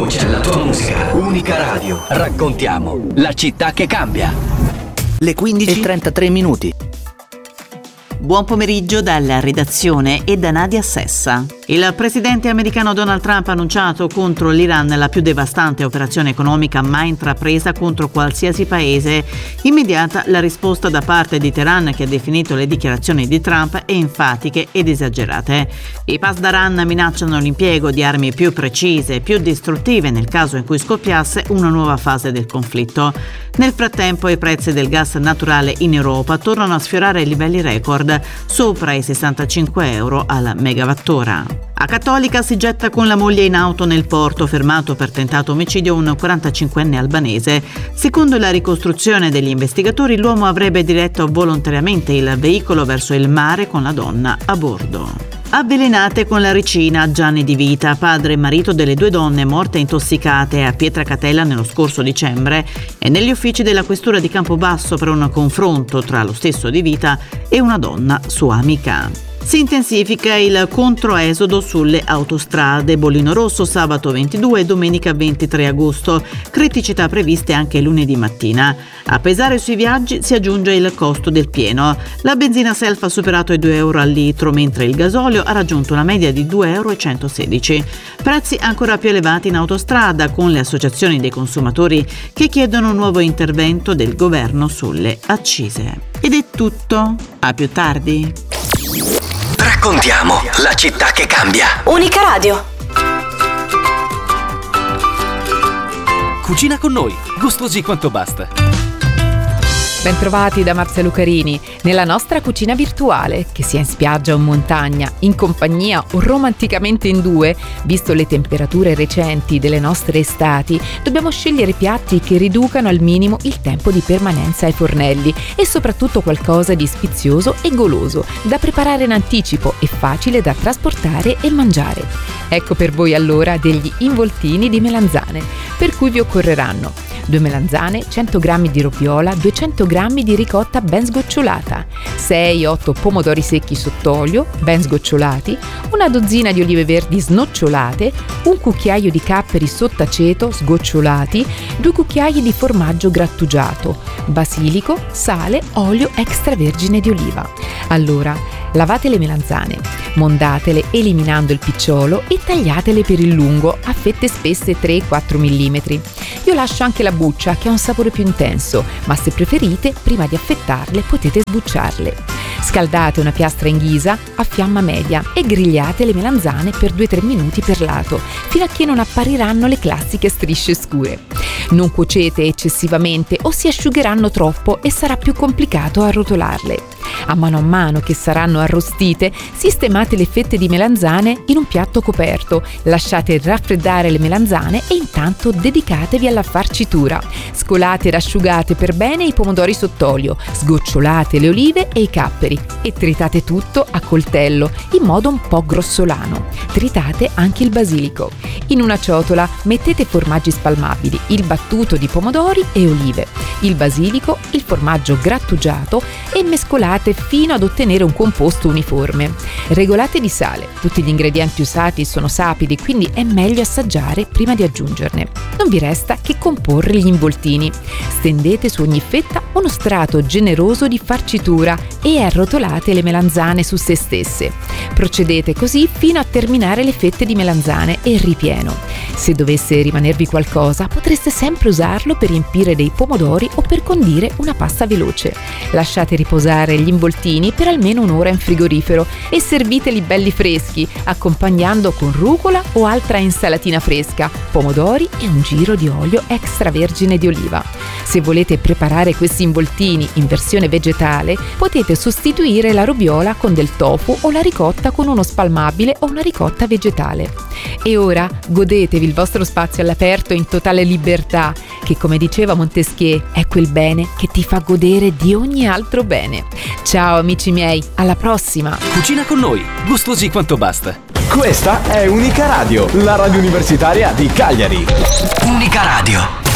voce alla tua musica. Unica Radio. Raccontiamo la città che cambia. Le 15:33. Buon pomeriggio dalla redazione e da Nadia Sessa. Il presidente americano Donald Trump ha annunciato contro l'Iran la più devastante operazione economica mai intrapresa contro qualsiasi paese. Immediata la risposta da parte di Teheran, che ha definito le dichiarazioni di Trump enfatiche ed esagerate. I Pasdaran minacciano l'impiego di armi più precise e più distruttive nel caso in cui scoppiasse una nuova fase del conflitto. Nel frattempo i prezzi del gas naturale in Europa tornano a sfiorare livelli record, sopra i 65 euro al megawattora. A Cattolica si getta con la moglie in auto nel porto, fermato per tentato omicidio un 45enne albanese. Secondo la ricostruzione degli investigatori, l'uomo avrebbe diretto volontariamente il veicolo verso il mare con la donna a bordo. Avvelenate con la ricina, Gianni Di Vita, padre e marito delle due donne morte intossicate a Pietracatella nello scorso dicembre, e negli uffici della questura di Campobasso per un confronto tra lo stesso Di Vita e una donna sua amica. Si intensifica il controesodo sulle autostrade. Bollino Rosso sabato 22 e domenica 23 agosto. Criticità previste anche lunedì mattina. A pesare sui viaggi si aggiunge il costo del pieno. La benzina self ha superato i 2 euro al litro, mentre il gasolio ha raggiunto una media di 2,116 euro. Prezzi ancora più elevati in autostrada, con le associazioni dei consumatori che chiedono un nuovo intervento del governo sulle accise. Ed è tutto. A più tardi. Raccontiamo la città che cambia. Unica Radio. Cucina con noi, gustosi quanto basta. Bentrovati da Marzia Lucarini nella nostra cucina virtuale, che sia in spiaggia o in montagna, in compagnia o romanticamente in due. Visto le temperature recenti delle nostre estati, dobbiamo scegliere piatti che riducano al minimo il tempo di permanenza ai fornelli e soprattutto qualcosa di sfizioso e goloso, da preparare in anticipo e facile da trasportare e mangiare. Ecco per voi allora degli involtini di melanzane, per cui vi occorreranno 2 melanzane, 100 g di roviola, 200 g di ricotta ben sgocciolata, 6-8 pomodori secchi sott'olio, ben sgocciolati, una dozzina di olive verdi snocciolate, un cucchiaio di capperi sott'aceto sgocciolati, 2 cucchiai di formaggio grattugiato, basilico, sale, olio extravergine di oliva. Allora, lavate le melanzane, mondatele eliminando il picciolo e tagliatele per il lungo a fette spesse 3-4 mm. Io lascio anche la buccia, che ha un sapore più intenso, ma se preferite, prima di affettarle potete sbucciarle. Scaldate una piastra in ghisa a fiamma media e grigliate le melanzane per 2-3 minuti per lato, fino a che non appariranno le classiche strisce scure. Non cuocete eccessivamente o si asciugheranno troppo e sarà più complicato arrotolarle. A mano che saranno arrostite, sistemate le fette di melanzane in un piatto coperto, lasciate raffreddare le melanzane e intanto dedicatevi alla farcitura. Scolate e rasciugate per bene i pomodori sott'olio, sgocciolate le olive e i capperi e tritate tutto a coltello in modo un po' grossolano. Tritate anche il basilico. In una ciotola mettete formaggi spalmabili, il battuto di pomodori e olive, il basilico, il formaggio grattugiato e mescolate fino ad ottenere un composto uniforme. Regolate di sale. Tutti gli ingredienti usati sono sapidi, quindi è meglio assaggiare prima di aggiungerne. Non vi resta che comporre gli involtini. Stendete su ogni fetta uno strato generoso di farcitura e arrotolate le melanzane su se stesse. Procedete così fino a terminare le fette di melanzane e il ripieno. Se dovesse rimanervi qualcosa, potreste sempre usarlo per riempire dei pomodori o per condire una pasta veloce. Lasciate riposare gli involtini per almeno un'ora in frigorifero e serviteli belli freschi, accompagnando con rucola o altra insalatina fresca, pomodori e un giro di olio extravergine di oliva. Se volete preparare questi involtini in versione vegetale, potete sostituire la roviola con del tofu o la ricotta con uno spalmabile o una ricotta vegetale. E ora godetevi il vostro spazio all'aperto in totale libertà, che, come diceva Montesquieu, è quel bene che ti fa godere di ogni altro bene. Ciao amici miei, alla prossima! Cucina con noi, gustosi quanto basta. Questa è Unica Radio, la radio universitaria di Cagliari. Unica Radio.